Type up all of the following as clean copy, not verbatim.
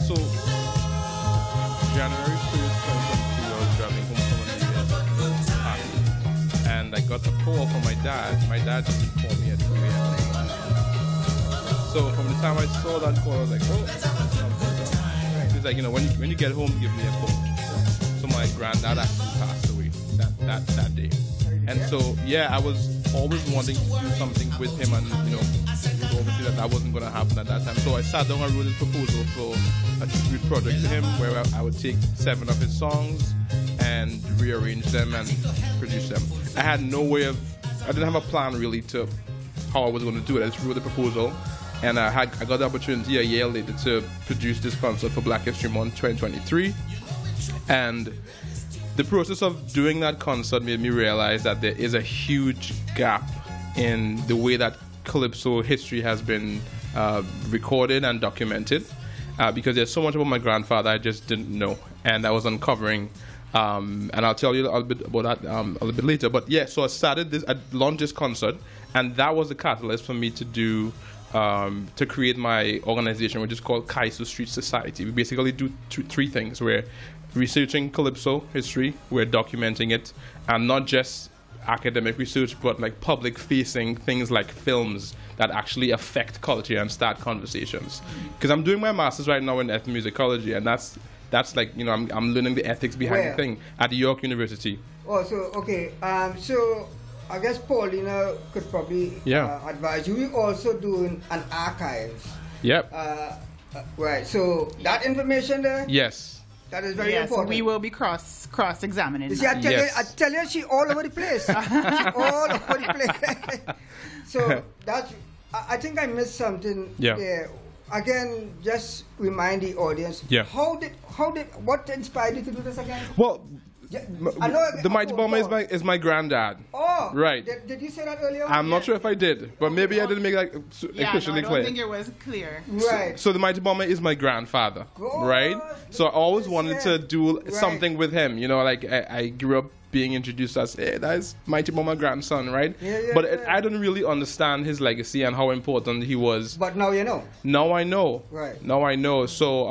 so January 1st, 2022, I was driving home from a New Year's party, and I got a call from my dad. My dad just called me at 3 a.m. So from the time I saw that call, I was like, oh. He's like, when you get home, give me a call. So my granddad actually passed away that day. And so, yeah, I was always wanting to do something with him, and, obviously that wasn't going to happen at that time. So I sat down and wrote his proposal for a tribute project to him, where I would take 7 of his songs and rearrange them and produce them. I didn't have a plan really to how I was going to do it. I just wrote the proposal, and I got the opportunity a year later to produce this concert for Black History Month 2023. And the process of doing that concert made me realize that there is a huge gap in the way that Calypso history has been recorded and documented, because there's so much about my grandfather I just didn't know, and I was uncovering, and I'll tell you a little bit about that a little bit later. But yeah, so I launched this concert, and that was the catalyst for me to do to create my organization, which is called Kaiso Street Society. We basically do 3 things. We're researching Calypso history, we're documenting it, and not just academic research, but like public-facing things like films that actually affect culture and start conversations. Because I'm doing my master's right now in ethnomusicology, and that's like, I'm learning the ethics behind the thing at York University. Oh, so okay. So I guess Paulina could probably advise you. We're also doing an archive. Yep. Right. So that information there. Yes. That is very important. We will be cross-examining. You see, I tell you, she all over the place. She all over the place. So that's. I think I missed something there. Again, just remind the audience. Yeah. What inspired you to do this again? Well, the Mighty Bomber is my granddad. Oh, right. Did you say that earlier? I'm not sure if I did, but maybe I didn't make that officially clear. I don't think it was clear. Right. So the Mighty Bomber is my grandfather, right? So I always wanted to do something with him. I grew up being introduced as, hey, that's Mighty Bomber grandson, right? I didn't really understand his legacy and how important he was. But now you know. Now I know. Right. Now I know. So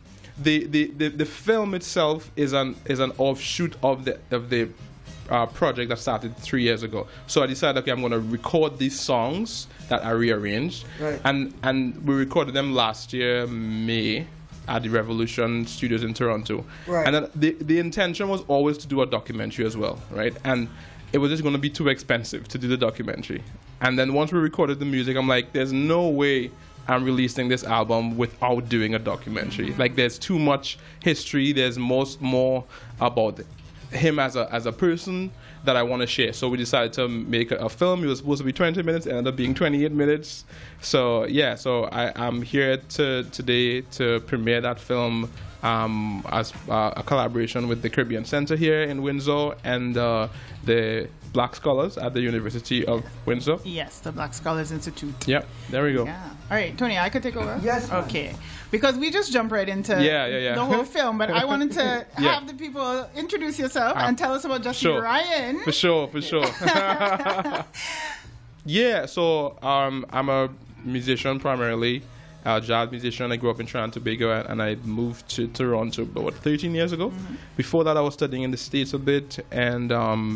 the film itself is an offshoot of the project that started 3 years ago. So I decided, okay, I'm going to record these songs that I rearranged, right. and we recorded them last year, May, at the Revolution Studios in Toronto. Right. And then the intention was always to do a documentary as well, right? And it was just going to be too expensive to do the documentary. And then once we recorded the music, I'm like, there's no way I'm releasing this album without doing a documentary. Like, there's too much history. There's more about him as a person that I want to share. So we decided to make a film. It was supposed to be 20 minutes. It ended up being 28 minutes. So yeah, so I'm here today to premiere that film as a collaboration with the Caribbean Center here in Windsor and the Black Scholars at the University of Windsor. Yes, the Black Scholars Institute. Yep, there we go. Yeah. All right, Tony, I could take over? Yes, ma'am. Okay. Because we just jumped right into the whole film, but I wanted to have the people introduce yourself and tell us about Justin Ryan. For sure. Yeah, so I'm a musician primarily, jazz musician. I grew up in Trinidad and Tobago, and I moved to Toronto about 13 years ago. Mm-hmm. Before that, I was studying in the States a bit, and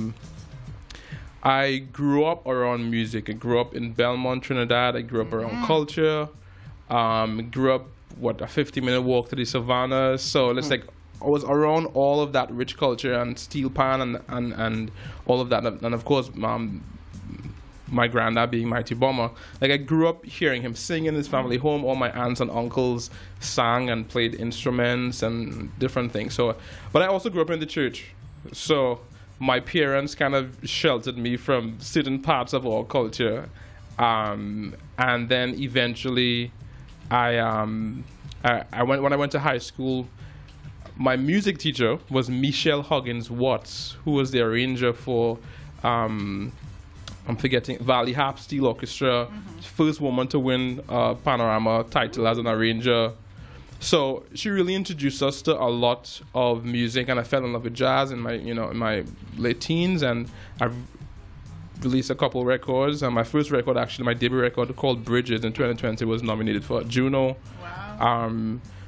I grew up around music. I grew up in Belmont, Trinidad. I grew up around culture. Grew up, a 50-minute walk to the Savannah. So it's like I was around all of that rich culture and steel pan and all of that. And of course, my granddad being Mighty Bomber. Like, I grew up hearing him sing in his family home. All my aunts and uncles sang and played instruments and different things. So, but I also grew up in the church. So my parents kind of sheltered me from certain parts of our culture. And then eventually when I went to high school, my music teacher was Michelle Huggins Watts, who was the arranger for I'm forgetting, Valley Harp Steel Orchestra, first woman to win a Panorama title as an arranger. So she really introduced us to a lot of music, and I fell in love with jazz in my late teens, and I've released a couple records. And my first record, actually, my debut record called Bridges in 2020, was nominated for Juno. Wow.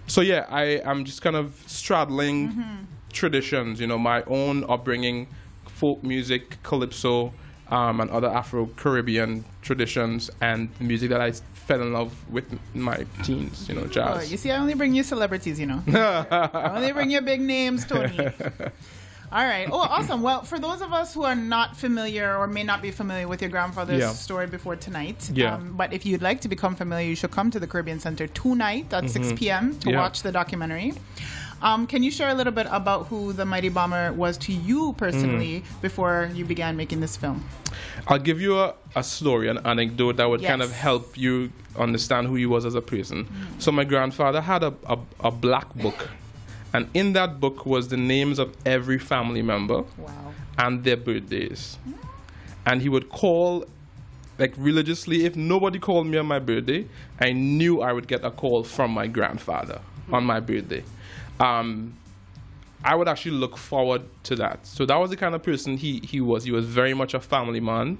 So yeah, I'm just kind of straddling traditions, you know, my own upbringing, folk music, calypso, and other Afro-Caribbean traditions, and the music that I fell in love with in my teens, you know, jazz. Oh, you see, I only bring you celebrities, you know. I only bring you big names, Tony. All right. Oh, awesome. Well, for those of us who are not familiar or may not be familiar with your grandfather's story before tonight, but if you'd like to become familiar, you should come to the Caribbean Center tonight at 6 p.m. to watch the documentary. Can you share a little bit about who the Mighty Bomber was to you personally before you began making this film? I'll give you a story, an anecdote that would kind of help you understand who he was as a person. So my grandfather had a black book. And in that book was the names of every family member and their birthdays. And he would call, like, religiously. If nobody called me on my birthday, I knew I would get a call from my grandfather on my birthday. I would actually look forward to that. So that was the kind of person he was. He was very much a family man.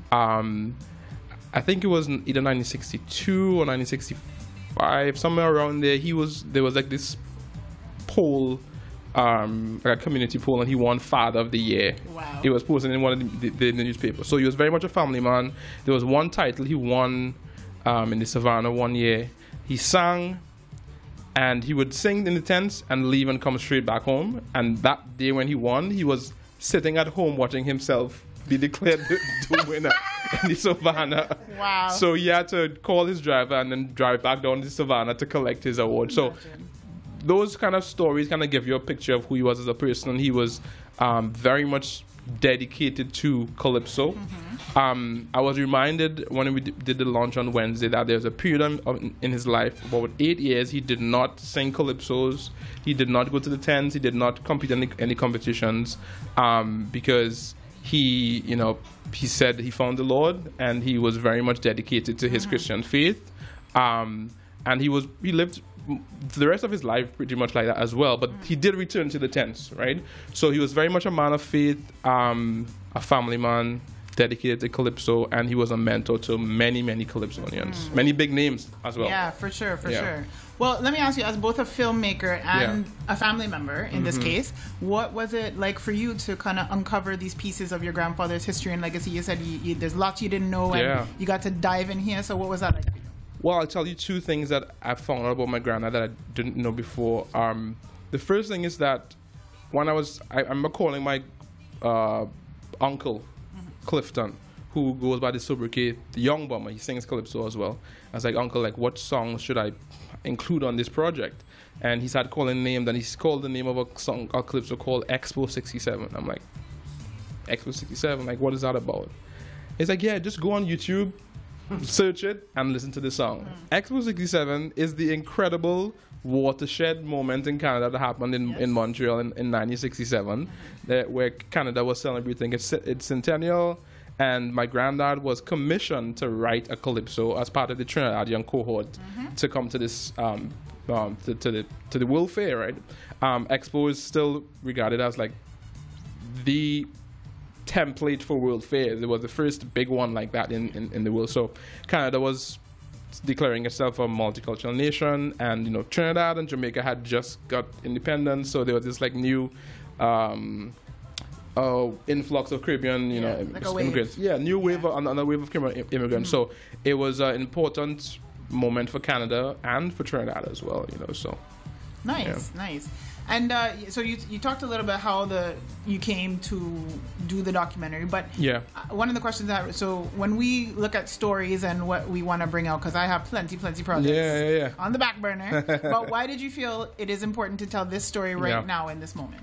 I think it was either 1962 or 1965, somewhere around there. There was like this poll, like a community poll, and he won Father of the Year. Wow. It was posted in one of the newspapers. So he was very much a family man. There was one title he won in the Savannah one year. He sang, and he would sing in the tents and leave and come straight back home. And that day when he won, he was sitting at home watching himself be declared the winner in the Savannah. Wow. So he had to call his driver and then drive back down to Savannah to collect his award. So those kind of stories kind of give you a picture of who he was as a person. He was very much dedicated to calypso. I was reminded when we did the launch on Wednesday that there's a period in his life, about 8 years, he did not sing calypsos. He did not go to the tents. He did not compete in any competitions because he said he found the Lord, and he was very much dedicated to his Christian faith. And he lived the rest of his life pretty much like that as well, but he did return to the tents, right? So he was very much a man of faith, a family man, dedicated to calypso, and he was a mentor to many, many calypsonians, many big names as well. Yeah, for sure. Well, let me ask you, as both a filmmaker and a family member in this case, what was it like for you to kind of uncover these pieces of your grandfather's history and legacy? You said there's lots you didn't know, and you got to dive in here, so what was that like for you? Well, I'll tell you two things that I found out about my granddad that I didn't know before. The first thing is that when I'm calling my uncle, Clifton, who goes by the sobriquet, the Young Bomber. He sings calypso as well. I was like, Uncle, like, what songs should I include on this project? And he started calling names, and he called the name of a song, a calypso called Expo 67. I'm like, Expo 67? Like, what is that about? He's like, yeah, just go on YouTube, search it, and listen to the song. Expo 67 is the incredible watershed moment in Canada that happened in Montreal in 1967, where Canada was celebrating its centennial, and my granddad was commissioned to write a calypso as part of the Trinidadian cohort to come to this to the World Fair, right? Expo is still regarded as like the template for World Fairs. It was the first big one like that in the world. So Canada was declaring itself a multicultural nation, and Trinidad and Jamaica had just got independence, so there was this like new influx of Caribbean like immigrants. New wave, another wave of Caribbean immigrants. So it was an important moment for Canada and for Trinidad as well. So nice. And so you talked a little bit how you came to do the documentary, but one of the questions so when we look at stories and what we want to bring out, because I have plenty projects on the back burner, but why did you feel it is important to tell this story right now in this moment?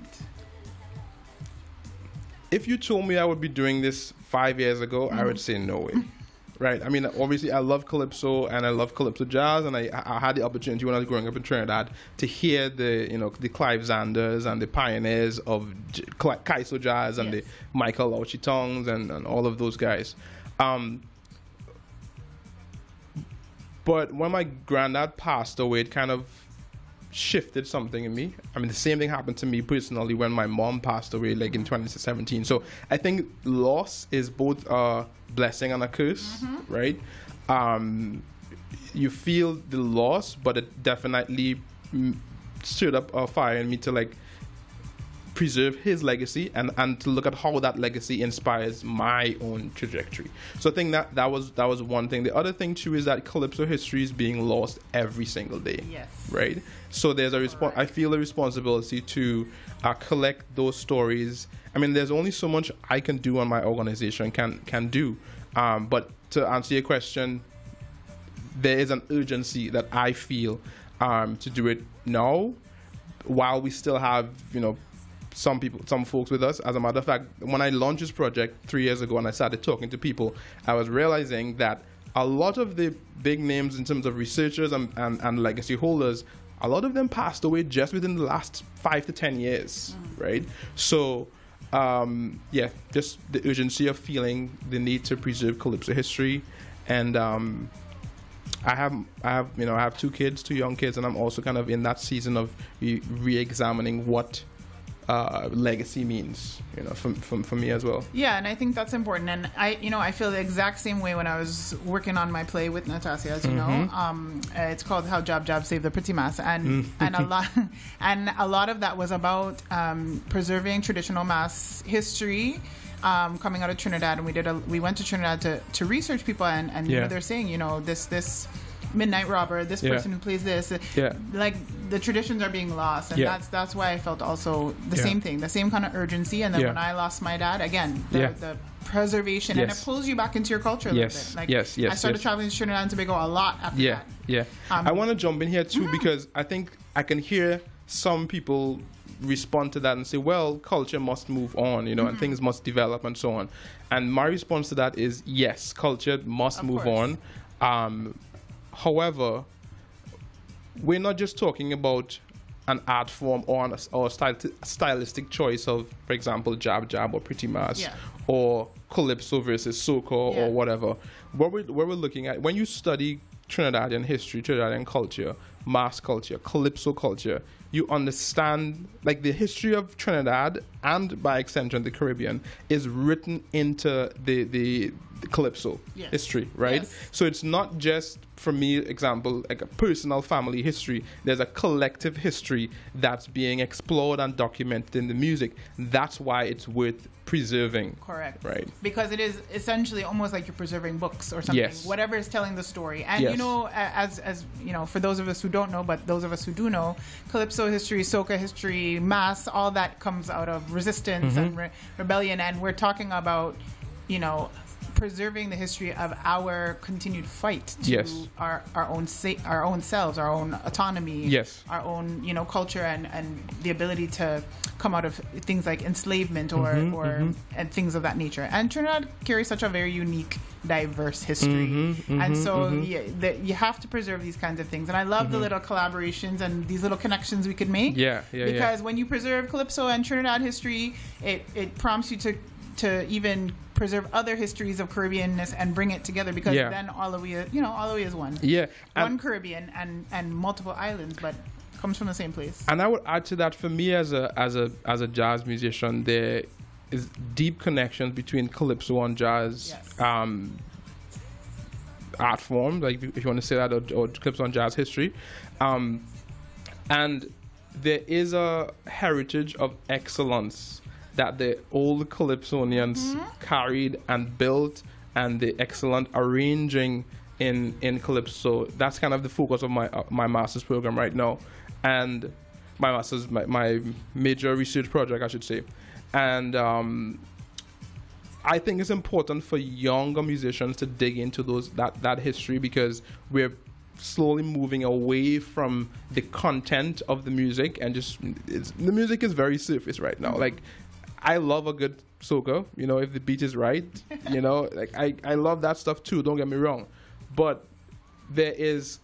If you told me I would be doing this 5 years ago, I would say no way. Right. I mean, obviously, I love calypso and I love calypso jazz, and I had the opportunity when I was growing up in Trinidad to hear the Clive Zanders and the pioneers of Kaiso jazz and the Michael Lauchitongs and all of those guys. But when my granddad passed away, it kind of shifted something in me. I mean, the same thing happened to me personally when my mom passed away, like in 2017. So I think loss is both a blessing and a curse, right? You feel the loss, but it definitely stirred up a fire in me to like preserve his legacy and to look at how that legacy inspires my own trajectory. So I think that was one thing. The other thing too is that Calypso history is being lost every single day. Yes. Right. So there's I feel a responsibility to collect those stories. I mean, there's only so much I can do on my organization can do. But to answer your question, there is an urgency that I feel to do it now, while we still have, you know, some folks with us. As a matter of fact, when I launched this project 3 years ago and I started talking to people, I was realizing that a lot of the big names in terms of researchers and legacy holders, a lot of them passed away just within the last 5 to 10 years, right? So, just the urgency of feeling the need to preserve Calypso history. And I have 2 kids, 2 young kids, and I'm also kind of in that season of re-examining what legacy means, you know, for me as well. Yeah, and I think that's important. And I feel the exact same way when I was working on my play with Natasha, as you know. It's called How Jab Jab Saved the Pretty Mass, and a lot of that was about preserving traditional mass history. Coming out of Trinidad, and we went to Trinidad to research people, and you know, they're saying, you know, this midnight robber, this person who plays this, like the traditions are being lost, and that's why I felt also the same thing, the same kind of urgency. And then when I lost my dad, again, the preservation, and it pulls you back into your culture a little bit. Like, I started traveling to Trinidad and Tobago a lot after that. I want to jump in here too, because I think I can hear some people respond to that and say, well, culture must move on, you know, and things must develop and so on. And my response to that is, yes, culture must move on. However, we're not just talking about an art form or a stylistic choice of, for example, Jab Jab or Pretty Mass or Calypso versus Soca or whatever. What we're looking at, when you study Trinidadian history, Trinidadian culture, mass culture, Calypso culture, you understand, like, the history of Trinidad and by extension the Caribbean is written into the Calypso history, right? So it's not just, for me, example, like a personal family history. There's a collective history that's being explored and documented in the music. That's why it's worth preserving. Correct. Right. Because it is essentially almost like you're preserving books or something. Whatever is telling the story. And you know, as you know, for those of us who don't know, but those of us who do know, Calypso history, Soca history, mass, all that comes out of resistance and rebellion. And we're talking about, you know, preserving the history of our continued fight to our own selves, our own autonomy, our own, you know, culture, and the ability to come out of things like enslavement or and things of that nature. And Trinidad carries such a very unique, diverse history, and so you have to preserve these kinds of things. And I love the little collaborations and these little connections we could make. Because when you preserve Calypso and Trinidad history, it prompts you to even preserve other histories of Caribbeanness and bring it together, because then all of we is one. One Caribbean and multiple islands, but comes from the same place. And I would add to that, for me as a jazz musician, there is deep connections between Calypso and jazz art form, like if you want to say that, or Calypso and jazz history. And there is a heritage of excellence that the old Calypsonians carried and built, and the excellent arranging in Calypso. That's kind of the focus of my master's program right now, and my major research project, I should say. And I think it's important for younger musicians to dig into that history, because we're slowly moving away from the content of the music, and the music is very surface right now. Like, I love a good soca, you know, if the beat is right, you know, like I love that stuff too, don't get me wrong. But there is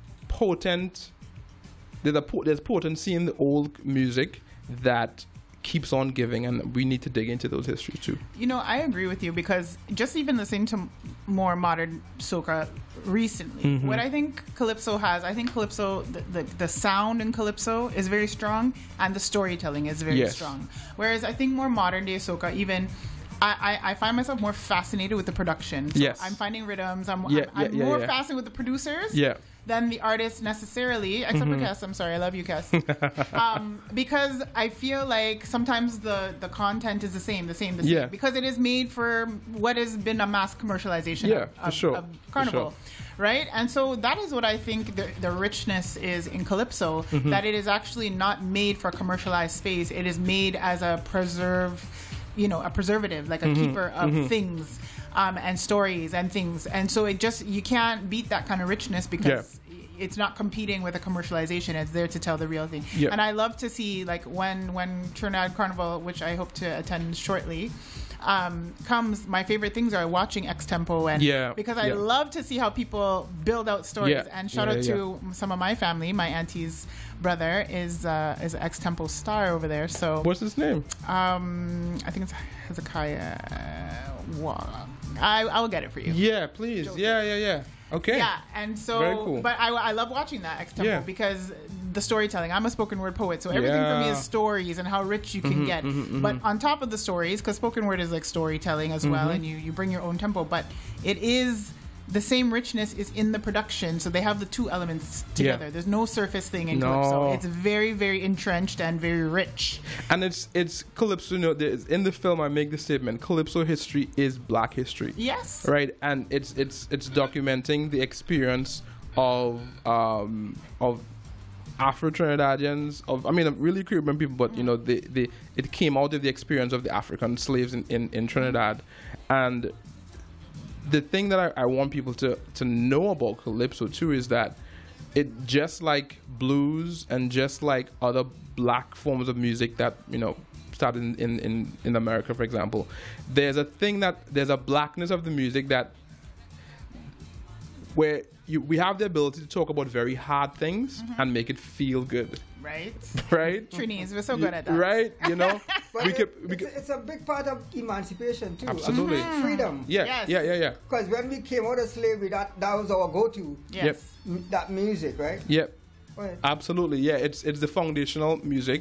there's potency in the old music that keeps on giving, and we need to dig into those histories too. You know, I agree with you, because just even listening to more modern soca recently, what I think Calypso has, I think Calypso, the sound in Calypso is very strong, and the storytelling is very strong. Whereas I think more modern day soca, even I find myself more fascinated with the production. So I'm finding rhythms. I'm more fascinated with the producers than the artist necessarily, except for Kes. I'm sorry, I love you, Kes. Because I feel like sometimes the content is the same. Yeah. Because it is made for what has been a mass commercialization of Carnival. Right? And so that is what I think the richness is in Calypso, that it is actually not made for commercialized space. It is made as a preservative, like a keeper of things and stories and things. And so you can't beat that kind of richness because it's not competing with a commercialization. It's there to tell the real thing. Yep. And I love to see, like, when Trinidad Carnival, which I hope to attend shortly, comes, my favorite things are watching X-Tempo, and because I love to see how people build out stories. And shout out to some of my family. My auntie's brother is an X-Tempo star over there. So what's his name? I think it's Hezekiah. I'll get it for you. Yeah, please. Joseph. Yeah. Okay. Yeah, and so, very cool. But I love watching that X-Tempo because the storytelling. I'm a spoken word poet, so everything for me is stories and how rich you can get. But on top of the stories, because spoken word is like storytelling as well, and you bring your own tempo, but it is the same richness is in the production, so they have the two elements together. There's no surface thing in Calypso. It's very, very entrenched and very rich. And it's Calypso. In the film, I make the statement: Calypso history is Black history. Yes. Right, and it's documenting the experience of Afro-Trinidadians, really Caribbean people, but it came out of the experience of the African slaves in Trinidad. And the thing that I want people to know about Calypso too is that it, just like blues and just like other Black forms of music that started in America, for example, there's a Blackness of the music that where we have the ability to talk about very hard things and make it feel good. Right. Trinis, we're so good at that. Right, it's a big part of emancipation too. Absolutely. Freedom. Yeah. Because when we came out of slavery, that was our go-to. Yes. That music, right? Yep. Absolutely. Yeah, it's the foundational music.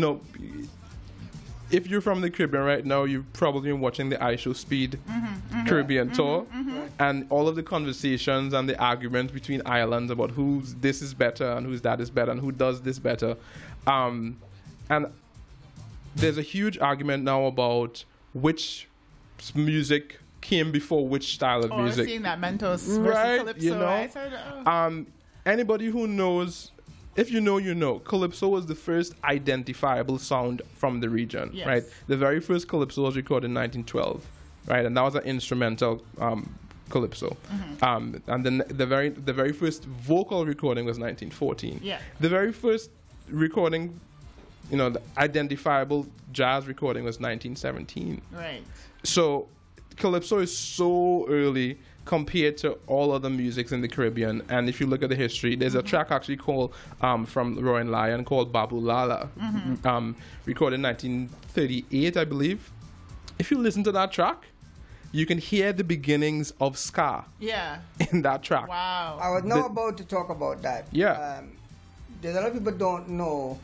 If you're from the Caribbean right now, you've probably been watching the iShow Speed Caribbean tour, and all of the conversations and the arguments between islands about whose this is better and whose that is better and who does this better. And there's a huge argument now about which music came before which style of music. We're seeing that Mentos versus Calypso. Anybody who knows, if you know, Calypso was the first identifiable sound from the region, right? The very first Calypso was recorded in 1912, right? And that was an instrumental Calypso. And then the very first vocal recording was 1914. Yeah. The very first recording, the identifiable jazz recording was 1917. Right. So Calypso is so early compared to all other musics in the Caribbean. And if you look at the history, there's a track actually called from Roy and Lion called Babu Lala, recorded in 1938, I believe. If you listen to that track, you can hear the beginnings of ska in that track. Wow. I was now about to talk about that. Yeah. There's a lot of people don't know.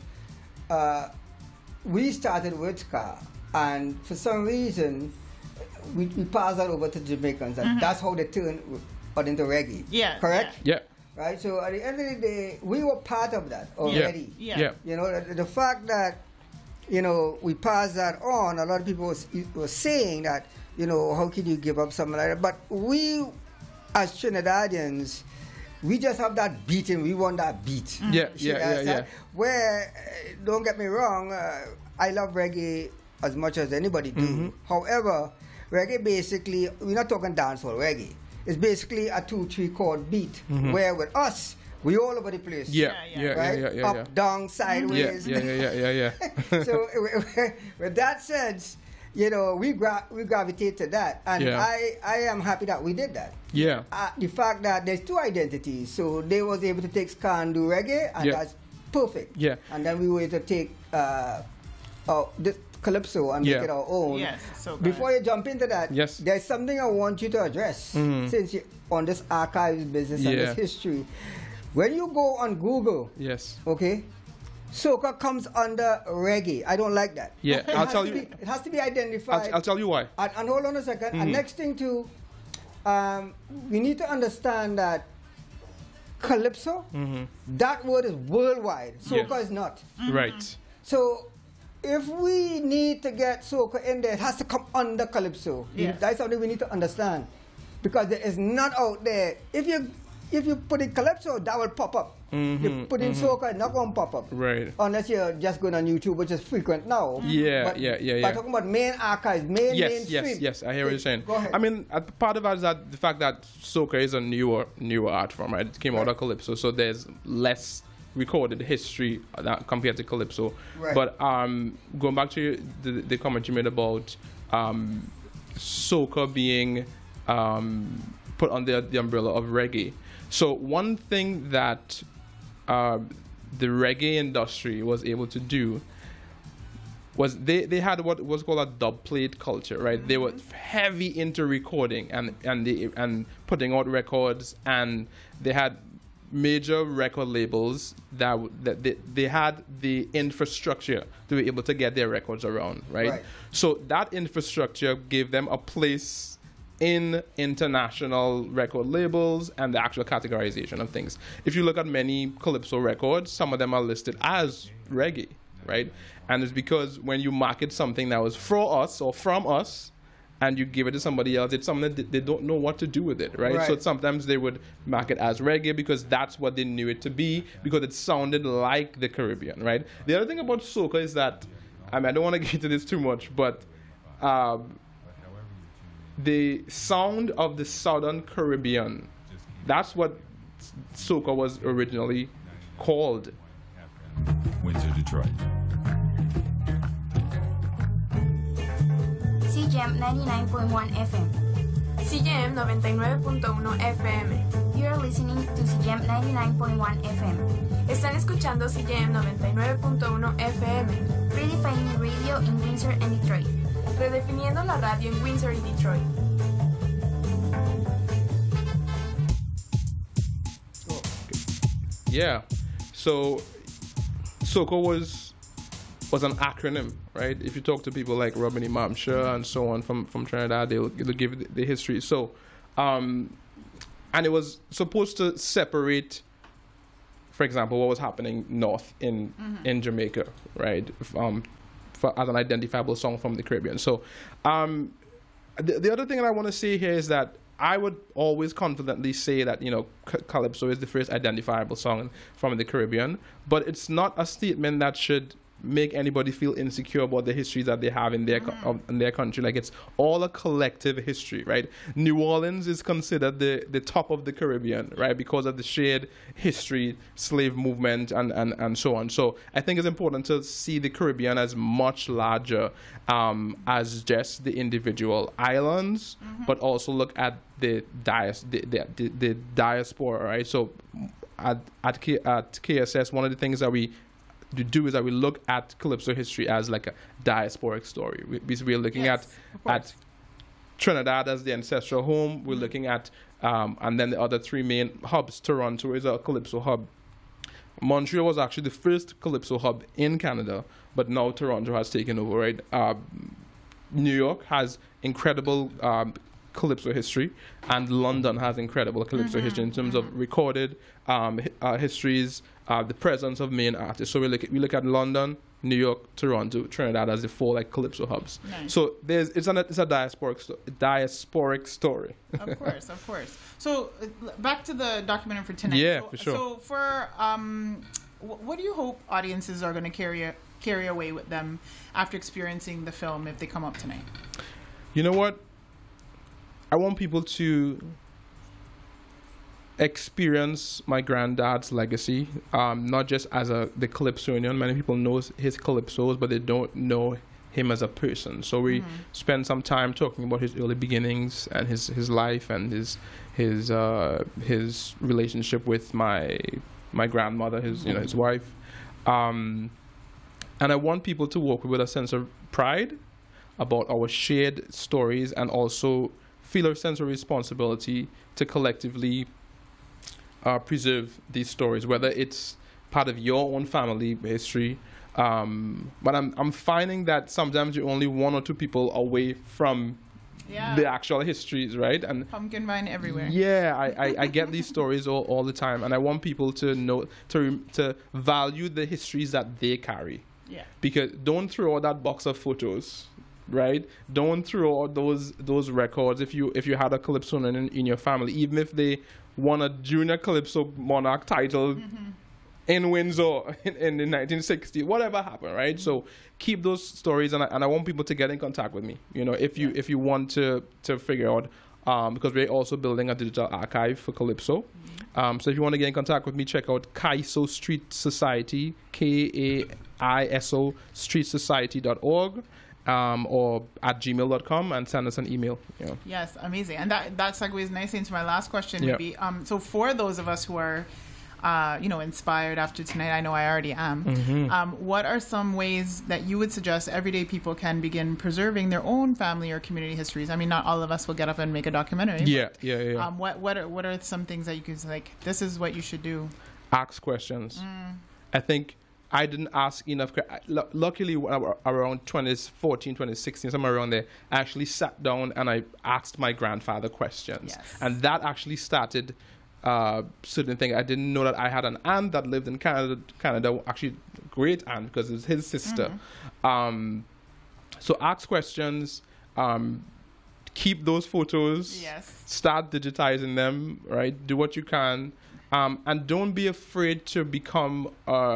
We started with ska, and for some reason, we passed that over to Jamaicans, and that's how they turned into reggae. Yeah. Correct? Yeah. Right? So at the end of the day, we were part of that already. Yeah. The fact that, we passed that on, a lot of people were saying that, how can you give up something like that? But we, as Trinidadians, we just have that beat and we want that beat. Yeah. Where, don't get me wrong, I love reggae as much as anybody do. However, reggae basically, we're not talking dancehall reggae. It's basically a 2-3 chord beat, where with us, we all over the place. Yeah. Up, down, sideways. Yeah. So with that sense, we gravitate to that, and I am happy that we did that. Yeah. The fact that there's two identities, so they was able to take ska and do reggae, and that's perfect. Yeah. And then we were able to take this Calypso and make it our own. Yes, so good. Before you jump into that, there's something I want you to address since you're on this archives business and this history. When you go on Google, okay, soca comes under reggae. I don't like that. Yeah, I'll tell you. It has to be identified. I'll tell you why. And hold on a second. And next thing too, we need to understand that calypso, that word is worldwide. Soca is not. Right. So if we need to get soca in there, it has to come under calypso. Yes. That's something we need to understand, because there is not out there. If you put in calypso, that will pop up. You put in soca, it's not going to pop up. Right. Unless you're just going on YouTube, which is frequent now. Yeah, but, yeah. But talking about main archives, mainstream. Yes, I hear what you're saying. Go ahead. I mean, part of that is that the fact that soca is a newer art form, right? It came out of calypso, so there's less recorded history compared to calypso. Right. But going back to the comment you made about soca being put under the umbrella of reggae. So one thing that the reggae industry was able to do was they had what was called a dub plate culture, right? They were heavy into recording and putting out records, and they had major record labels that they had the infrastructure to be able to get their records around, right? So that infrastructure gave them a place in international record labels and the actual categorization of things. If you look at many calypso records, some of them are listed as reggae, right? And it's because when you market something that was for us or from us and you give it to somebody else, it's something that they don't know what to do with it, right? So sometimes they would mark it as reggae because that's what they knew it to be, because it sounded like the Caribbean, right? The other thing about soca is that, I mean, I don't want to get into this too much, but the sound of the Southern Caribbean, that's what soca was originally called. Windsor, Detroit. CJAM 99.1 FM. CJAM 99.1 FM. You're listening to CJAM 99.1 FM. Están escuchando CJAM 99.1 FM. Redefining radio in Windsor and Detroit. Redefiniendo la radio en Windsor y Detroit. Yeah, so soca was an acronym, right? If you talk to people like Robin Imamsha and so on from Trinidad, they'll give the history. So, and it was supposed to separate, for example, what was happening north in Jamaica, right? As an identifiable song from the Caribbean. So, the other thing that I want to say here is that I would always confidently say that, Calypso is the first identifiable song from the Caribbean, but it's not a statement that should make anybody feel insecure about the history that they have in their country. Like, it's all a collective history, right? New Orleans is considered the top of the Caribbean, right? Because of the shared history, slave movement, and so on. So I think it's important to see the Caribbean as much larger as just the individual islands, but also look at the diaspora, right? So at KSS, one of the things that we do is that we look at Calypso history as like a diasporic story. We're looking at Trinidad as the ancestral home. We're looking at, and then the other three main hubs. Toronto is a Calypso hub. Montreal was actually the first Calypso hub in Canada, but now Toronto has taken over, right? New York has incredible Calypso history, and London has incredible Calypso history in terms of recorded histories, the presence of main artists. So we look at London, New York, Toronto, Trinidad as the four Calypso hubs. Nice. So it's a diasporic story. Of course. So back to the documentary for tonight. Yeah, for sure. So for what do you hope audiences are going to carry away with them after experiencing the film if they come up tonight? You know what? I want people to experience my granddad's legacy, not just as the Calypsonian. Many people know his Calypsos, but they don't know him as a person. So we spend some time talking about his early beginnings and his life and his relationship with my grandmother, his wife, and I want people to walk with a sense of pride about our shared stories, and also feel a sense of responsibility to collectively preserve these stories, whether it's part of your own family history. But I'm finding that sometimes you're only one or two people away from the actual histories, right? And pumpkin vine everywhere. Yeah, I get these stories all the time, and I want people to know to value the histories that they carry. Yeah. Because don't throw out that box of photos, right? Don't throw out those records. If you had a calypso in your family, even if they won a junior calypso monarch title in Windsor in the 1960s, whatever happened, right? So keep those stories, and I want people to get in contact with me. You know, if you want to figure out, because we're also building a digital archive for calypso. So if you want to get in contact with me, check out Kaiso Street Society, KAISO Street Society.org. Or at gmail.com, and send us an email. Yeah. Yes, amazing. And that segues nicely into my last question. Would be, so for those of us who are, inspired after tonight, I know I already am. What are some ways that you would suggest everyday people can begin preserving their own family or community histories? I mean, not all of us will get up and make a documentary. Yeah. What are some things that you can say, like, this is what you should do? Ask questions. I think I didn't ask enough. Luckily, around 2014, 2016, somewhere around there, I actually sat down and I asked my grandfather questions. Yes. And that actually started certain things. I didn't know that I had an aunt that lived in Canada, actually great aunt, because it was his sister. So ask questions, keep those photos, start digitizing them, right? Do what you can. And don't be afraid to become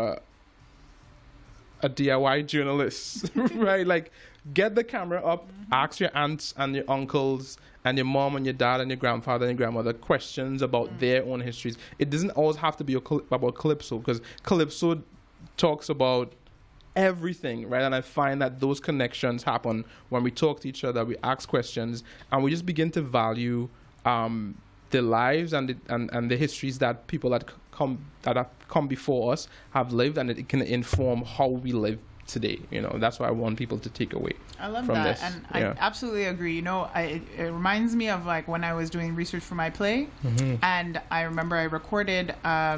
a DIY journalist, right? Like, get the camera up, ask your aunts and your uncles and your mom and your dad and your grandfather and your grandmother questions about their own histories. It doesn't always have to be about calypso, because calypso talks about everything, right? And I find that those connections happen when we talk to each other, we ask questions, and we just begin to value the lives and the histories that people that have come before us have lived, and it can inform how we live today. You know, that's what I want people to take away. I love from that, this. and I absolutely agree. You know, it reminds me of like when I was doing research for my play, and I remember I recorded.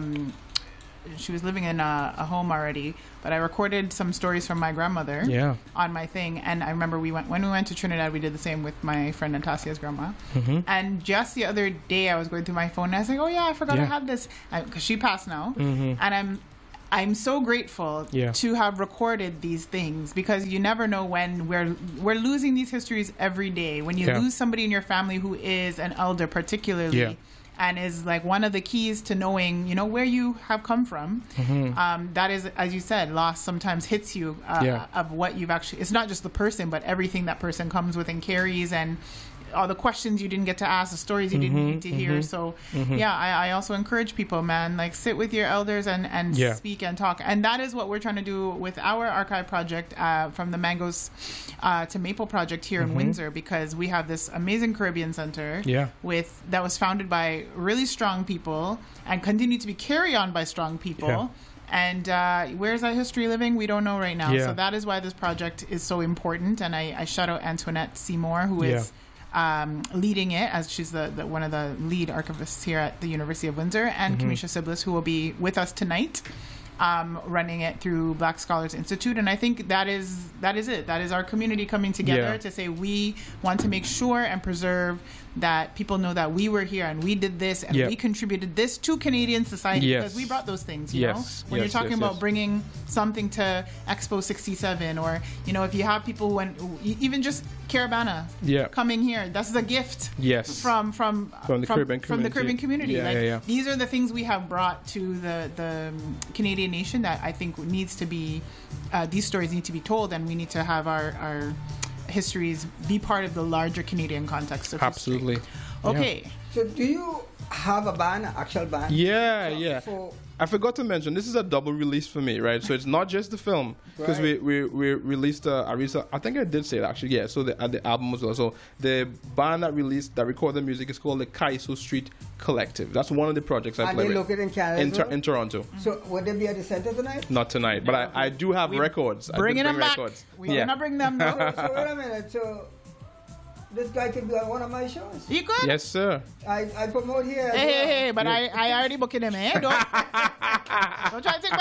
She was living in a home already, but I recorded some stories from my grandmother on my thing. And I remember when we went to Trinidad, we did the same with my friend Natasia's grandma. And just the other day, I was going through my phone and I was like, oh yeah, I forgot I had this, because she passed now. And I'm so grateful to have recorded these things, because you never know when we're losing these histories every day. When you lose somebody in your family who is an elder, particularly. And is like one of the keys to knowing, you know, where you have come from. That is, as you said, loss sometimes hits you of what you've actually. It's not just the person, but everything that person comes with and carries, and all the questions you didn't get to ask, the stories you didn't need to hear. So I also encourage people, man, like sit with your elders and speak and talk. And that is what we're trying to do with our archive project, from the Mangoes to Maple project here in Windsor, because we have this amazing Caribbean Center that was founded by really strong people and continue to be carried on by strong people. And where's that history living? We don't know right now. So that is why this project is so important. And I shout out Antoinette Seymour, who is leading it, as she's the one of the lead archivists here at the University of Windsor, and Kamisha Siblis, who will be with us tonight, running it through Black Scholars Institute. And I think that is it. That is our community coming together to say we want to make sure and preserve that people know that we were here and we did this and we contributed this to Canadian society, because we brought those things, you know? When you're talking about bringing something to Expo 67, or, you know, if you have people even just Caravana coming here, that's a gift from the Caribbean community. These are the things we have brought to the Canadian nation that I think needs to be, these stories need to be told, and we need to have our histories be part of the larger Canadian context of history. Okay. So do you have a band, an actual band? So I forgot to mention, this is a double release for me, right? So it's not just the film, because we released I think I did say it actually, so the album as well. So the band that recorded music is called the Kaiso Street Collective. That's one of the projects I play with. And they located in Canada? In Toronto. So would they be at the center tonight? Not tonight, but I do have records. Bringing them back. We're going to bring them back. So wait a minute, so this guy could be on one of my shows. You could? Yes, sir. I promote here. Hey, but I already booking him, eh? Don't try to take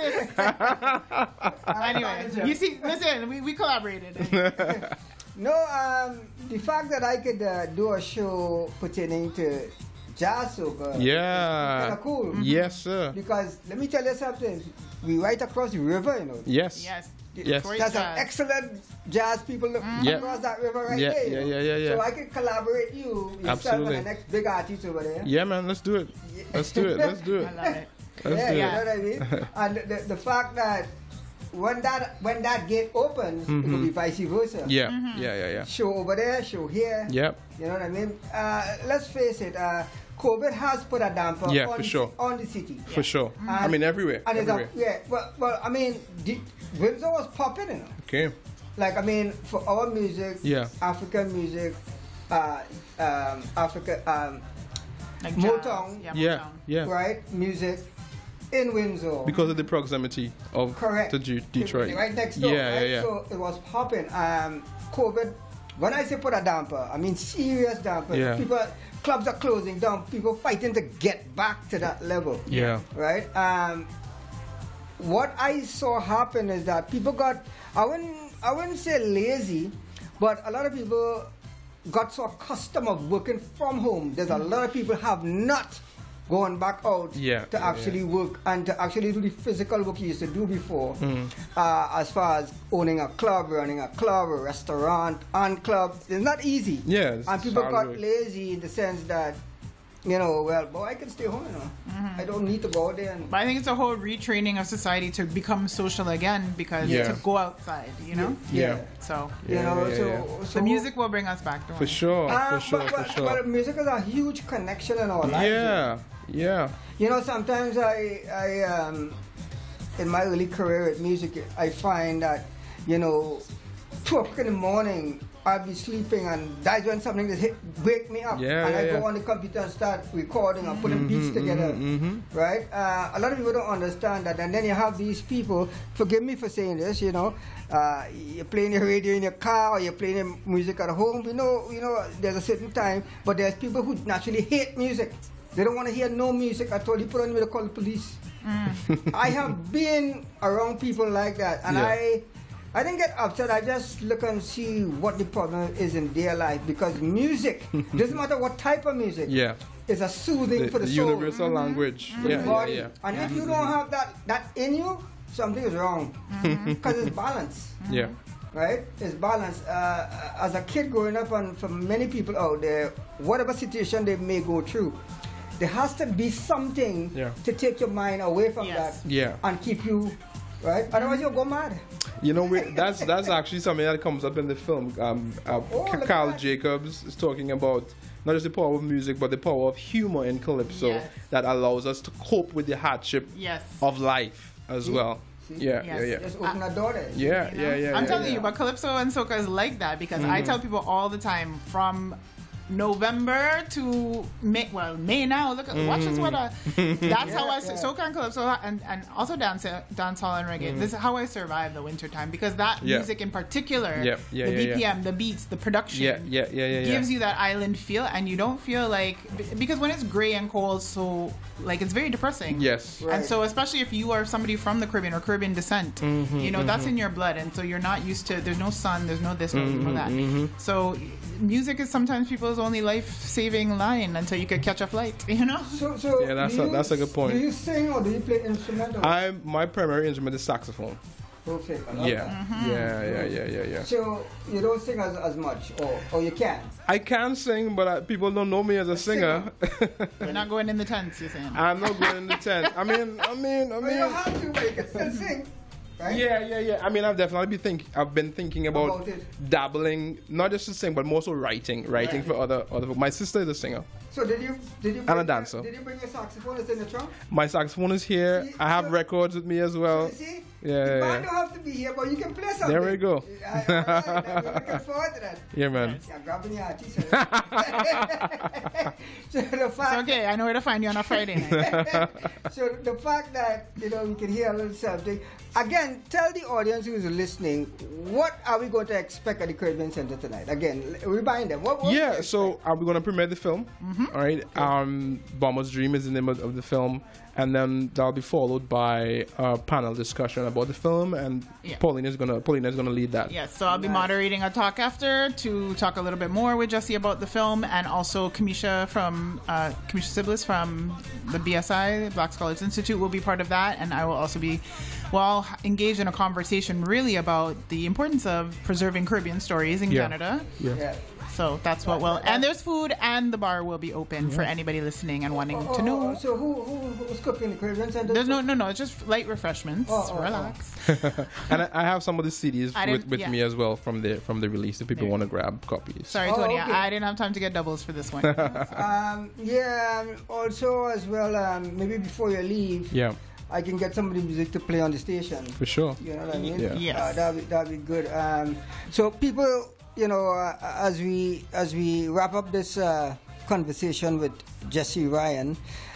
my artist. Anyway, you see, listen, we collaborated. No, the fact that I could do a show pertaining to jazz soca yeah, kind of cool. Yes, sir. Because let me tell you something. We right across the river, you know. Yes. Yes. Yes. That's an excellent jazz people across that river right there. You know? Yeah. So I can collaborate yourself Absolutely. and the next big artist over there. Yeah, man. Let's do it. Let's do it. Let's do it. I love it. Let's do You it. know what I mean? And the fact that when that gate opens, it will be vice versa. Yeah. Show over there, show here. Yep. You know what I mean? Let's face it. COVID has put a damper on the city. For sure. I mean, everywhere. And everywhere. well, I mean, Windsor was popping, you know. Okay. Like, I mean, for our music, African music, Africa, Like Motown, Yeah. right? Music in Windsor. Because of the proximity of to Detroit. Right next door, right? Yeah. So it was popping. COVID, when I say put a damper, I mean serious damper. Yeah. Clubs are closing down. People fighting to get back to that level. Yeah. Right? What I saw happen is that people got, I wouldn't say lazy, but a lot of people got so accustomed of working from home. There's a lot of people have not gone back out to actually work and to actually do the physical work you used to do before. As far as owning a club, running a club, a restaurant, and club, it's not easy. Yeah, and people got lazy in the sense that, you know, well, boy, I can stay home, you know. I don't need to go out there. But I think it's a whole retraining of society to become social again because to go outside, you know? Yeah. So, you know, so the music will bring us back to For sure. But music is a huge connection in our lives. Yeah. You know, sometimes I in my early career with music, I find that, you know, 2 o'clock in the morning, I'll be sleeping and that's when something just wake me up. I go on the computer and start recording and putting beats together. Right? A lot of people don't understand that. And then you have these people, forgive me for saying this, you know, you're playing your radio in your car or you're playing your music at home. You know, there's a certain time, but there's people who naturally hate music. They don't want to hear no music at all. You put on me to call the police. I have been around people like that, and I didn't get upset. I just look and see what the problem is in their life, because music, doesn't matter what type of music, is a soothing for the soul. Universal language. For the body. And if you don't have that in you, something is wrong. Because it's balance. Right? It's balance. As a kid growing up, and for many people out there, whatever situation they may go through, there has to be something to take your mind away from that and keep you, right? Otherwise you'll go mad. You know, that's actually something that comes up in the film. Carl Jacobs is talking about not just the power of music, but the power of humor in Calypso that allows us to cope with the hardship of life as well. Just open a door there. I'm telling you, but Calypso and soca is like that, because I tell people all the time, from November to May now. Look at watch this weather. That's how I soca and calypso and also dancehall and reggae. This is how I survive the winter time, because that music in particular, the BPM, the beats, the production, gives you that island feel, and you don't feel like, because when it's gray and cold, so like it's very depressing. And so especially if you are somebody from the Caribbean or Caribbean descent, you know that's in your blood, and so you're not used to. There's no sun. There's no this. No that. So music is sometimes people's only life-saving line until you could catch a flight, you know? So yeah, that's a good point. Do you sing or do you play instrumental? My primary instrument is saxophone. Okay. Yeah. So you don't sing as much, or you can? I can sing, but people don't know me as a singer. You're not going in the tents, you're saying? I'm not going in the tent. I mean. Well, you have to, but you can still sing. Right? Yeah. I mean, I've been thinking about dabbling, not just to sing, but more so writing for other people. My sister is a singer. So did you and a dancer. Did you bring your saxophone? Is in the trunk? My saxophone is here. See, I have records with me as well. See? Yeah. The band don't have to be here, but you can play something. There we go. Right, we're looking forward to that. Yeah, man. Yeah, grabbing your artist. So it's okay, I know where to find you on a Friday night. So the fact that, we can hear a little something. Again, tell the audience who's listening, what are we going to expect at the Caribbean Center tonight? Again, remind them. What so are we going to premiere the film? All right. Okay. Bomber's Dream is the name of the film. And then that'll be followed by a panel discussion about the film, and Paulina's gonna lead that. Yes, so I'll be moderating a talk after to talk a little bit more with Jesse about the film, and also Kamisha Siblis from the BSI, Black Scholars Institute, will be part of that, and I will also be engaged in a conversation really about the importance of preserving Caribbean stories in Canada. Yeah. So that's what and there's food, and the bar will be open for anybody listening and wanting to know. So who's cooking the Caribbean Center? There's no, it's just light refreshments. Relax. And I have some of the CDs with me as well from the release if people want to grab copies. Sorry, Tony, okay. I didn't have time to get doubles for this one. Also as well, maybe before you leave. Yeah. I can get some of the music to play on the station. For sure. You know what I mean? Yeah. Yes. That'd be good. So people, as we wrap up this conversation with Jesse Ryan,